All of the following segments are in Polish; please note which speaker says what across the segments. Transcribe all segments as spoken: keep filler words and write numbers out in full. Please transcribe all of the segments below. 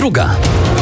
Speaker 1: druga.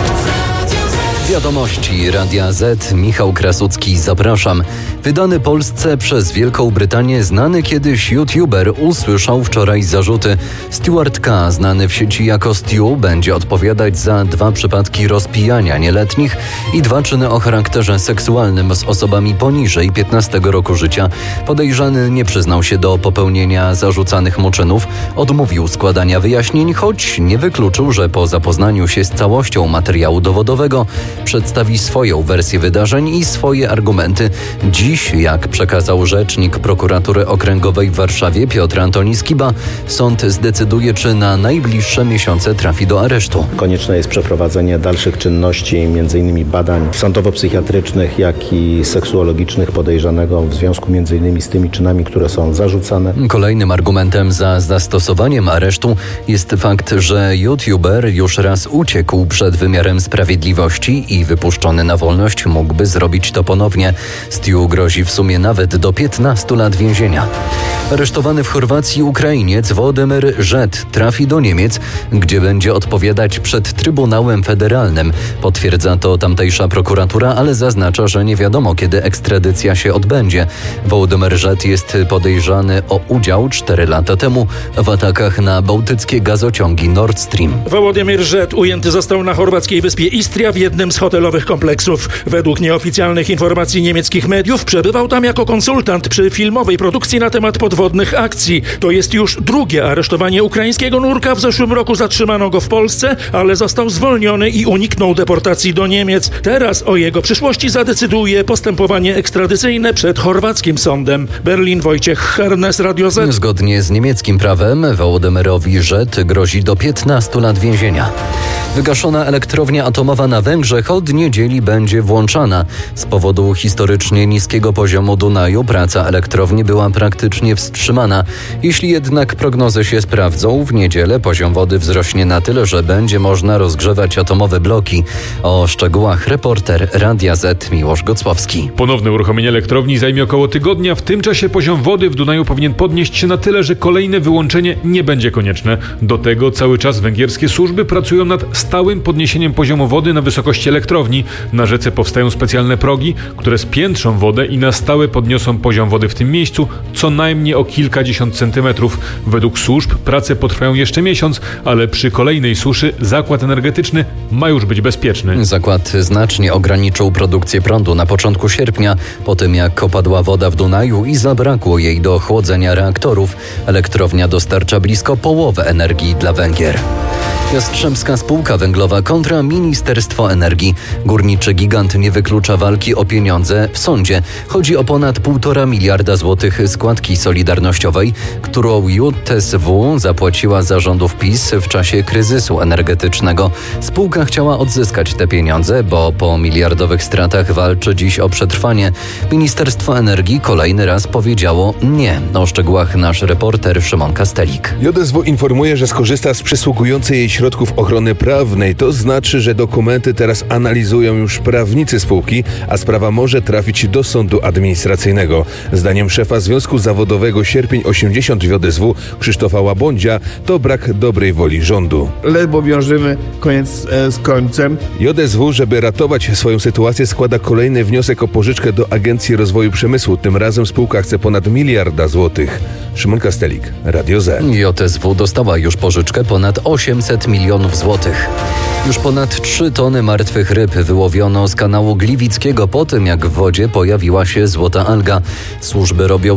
Speaker 1: Wiadomości Radia Z. Michał Krasucki, zapraszam. Wydany Polsce przez Wielką Brytanię znany kiedyś youtuber usłyszał wczoraj zarzuty. Stuart K., znany w sieci jako Stu, będzie odpowiadać za dwa przypadki rozpijania nieletnich i dwa czyny o charakterze seksualnym z osobami poniżej piętnastego roku życia. Podejrzany nie przyznał się do popełnienia zarzucanych mu czynów. Odmówił składania wyjaśnień, choć nie wykluczył, że po zapoznaniu się z całością materiału dowodowego przedstawi swoją wersję wydarzeń i swoje argumenty. Dziś, jak przekazał rzecznik prokuratury okręgowej w Warszawie Piotr Antoni Skiba, sąd zdecyduje, czy na najbliższe miesiące trafi do aresztu.
Speaker 2: Konieczne jest przeprowadzenie dalszych czynności, m.in. badań sądowo-psychiatrycznych, jak i seksuologicznych podejrzanego w związku m.in. z tymi czynami, które są zarzucane.
Speaker 1: Kolejnym argumentem za zastosowaniem aresztu jest fakt, że youtuber już raz uciekł przed wymiarem sprawiedliwości i wypuszczony na wolność mógłby zrobić to ponownie. Stu grozi w sumie nawet do piętnastu lat więzienia. Aresztowany w Chorwacji Ukrainiec Wołodymyr Żet trafi do Niemiec, gdzie będzie odpowiadać przed Trybunałem Federalnym. Potwierdza to tamtejsza prokuratura, ale zaznacza, że nie wiadomo, kiedy ekstradycja się odbędzie. Wołodymyr Żet jest podejrzany o udział cztery lata temu w atakach na bałtyckie gazociągi Nord Stream.
Speaker 3: Wołodymyr Żet ujęty został na chorwackiej wyspie Istria w jednym z hotelowych kompleksów. Według nieoficjalnych informacji niemieckich mediów przebywał tam jako konsultant przy filmowej produkcji na temat podwodnych akcji. To jest już drugie aresztowanie ukraińskiego nurka. W zeszłym roku zatrzymano go w Polsce, ale został zwolniony i uniknął deportacji do Niemiec. Teraz o jego przyszłości zadecyduje postępowanie ekstradycyjne przed chorwackim sądem. Berlin, Wojciech Hernes, Radio Z.
Speaker 1: Zgodnie z niemieckim prawem Wołodymyrowi Żet grozi do piętnastu lat więzienia. Wygaszona elektrownia atomowa na Węgrzech od niedzieli będzie włączana. Z powodu historycznie niskiego poziomu Dunaju praca elektrowni była praktycznie wstrzymana. Jeśli jednak prognozy się sprawdzą, w niedzielę poziom wody wzrośnie na tyle, że będzie można rozgrzewać atomowe bloki. O szczegółach reporter Radia Z Miłosz Gocłowski.
Speaker 4: Ponowne uruchomienie elektrowni zajmie około tygodnia. W tym czasie poziom wody w Dunaju powinien podnieść się na tyle, że kolejne wyłączenie nie będzie konieczne. Do tego cały czas węgierskie służby pracują nad stałym podniesieniem poziomu wody na wysokości elektrowni. Na rzece powstają specjalne progi, które spiętrzą wodę i na stałe podniosą poziom wody w tym miejscu co najmniej o kilkadziesiąt centymetrów. Według służb prace potrwają jeszcze miesiąc, ale przy kolejnej suszy zakład energetyczny ma już być bezpieczny.
Speaker 1: Zakład znacznie ograniczył produkcję prądu na początku sierpnia, po tym jak opadła woda w Dunaju i zabrakło jej do chłodzenia reaktorów. Elektrownia dostarcza blisko połowę energii dla Węgier. Jastrzębska Spółka Węglowa kontra Ministerstwo Energii. Górniczy gigant nie wyklucza walki o pieniądze w sądzie. Chodzi o ponad półtora miliarda złotych składki solidarnościowej, którą J T S W zapłaciła za rządów PiS w czasie kryzysu energetycznego. Spółka chciała odzyskać te pieniądze, bo po miliardowych stratach walczy dziś o przetrwanie. Ministerstwo Energii kolejny raz powiedziało nie. O szczegółach nasz reporter Szymon Kastelik.
Speaker 5: J S W informuje, że skorzysta z przysługującej jej środków ochrony prawnej. To znaczy, że dokumenty teraz analizują już prawnicy spółki, a sprawa może trafić do sądu administracyjnego. Zdaniem szefa Związku Zawodowego Sierpień osiemdziesiąt w J S W Krzysztofa Łabądzia to brak dobrej woli rządu.
Speaker 6: Ledwo wiążemy koniec e, z końcem.
Speaker 5: J S W, żeby ratować swoją sytuację, składa kolejny wniosek o pożyczkę do Agencji Rozwoju Przemysłu. Tym razem spółka chce ponad miliarda złotych. Szymon Kastelik, Radio Z.
Speaker 1: J S W dostała już pożyczkę ponad osiemset milionów złotych. Już ponad trzy tony martwych ryb wyłowiono z kanału Gliwickiego po tym, jak w wodzie pojawiła się złota alga. Służby robią